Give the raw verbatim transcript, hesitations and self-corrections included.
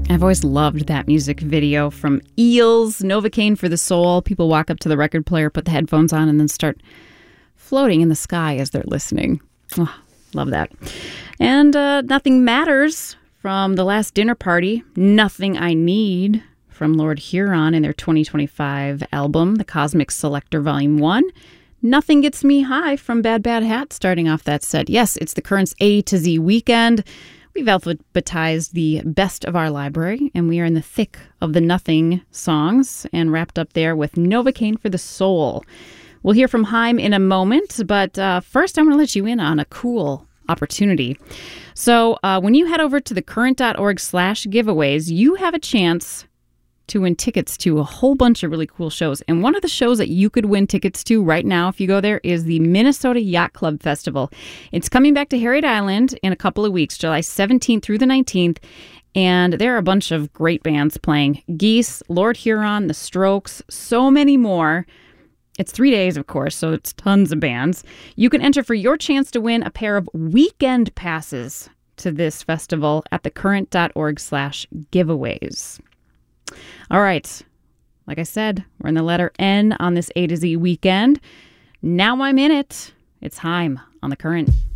I've always loved that music video from Eels, Novocaine for the Soul. People walk up to the record player, put the headphones on, and then start floating in the sky as they're listening. Oh, love that. And uh, Nothing Matters from The Last Dinner Party. Nothing I Need from Lord Huron in their twenty twenty-five album, The Cosmic Selector Volume one. Nothing Gets Me High from Bad Bad Hat starting off that set. Yes, it's the Currents A to Z weekend. We've alphabetized the best of our library, and we are in the thick of the Nothing songs, and wrapped up there with Novocaine for the Soul. We'll hear from Haim in a moment, but uh, first I'm going to let you in on a cool opportunity. So uh, when you head over to thecurrent.org slash giveaways, you have a chance to win tickets to a whole bunch of really cool shows. And one of the shows that you could win tickets to right now, if you go there, is the Minnesota Yacht Club Festival. It's coming back to Harriet Island in a couple of weeks, July seventeenth through the nineteenth. And there are a bunch of great bands playing. Geese, Lord Huron, The Strokes, so many more. It's three days, of course, so it's tons of bands. You can enter for your chance to win a pair of weekend passes to this festival at thecurrent.org slash giveaways. All right. Like I said, we're in the letter N on this A to Z weekend. Now I'm in it. It's Haim on The Current.